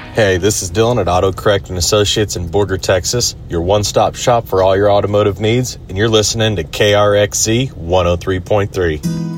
Hey, this is Dylan at AutoCorrect and Associates in Borger, Texas, your one-stop shop for all your automotive needs, and you're listening to KRXZ 103.3.